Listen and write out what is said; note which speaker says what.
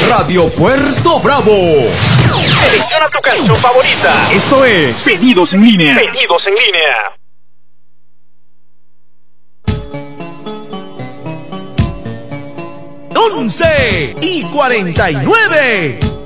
Speaker 1: Radio Puerto Bravo.
Speaker 2: Selecciona tu canción favorita.
Speaker 3: Esto es Pedidos en Línea.
Speaker 2: Pedidos en Línea.
Speaker 1: 11:49.